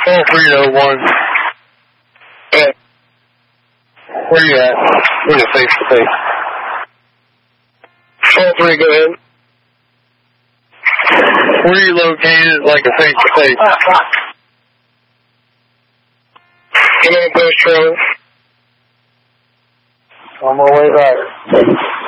Call 301. Yeah. Where you at? We need face to face. Call 3, go ahead. Where are you located, like a face to face? Command Post Trailer. On my way back.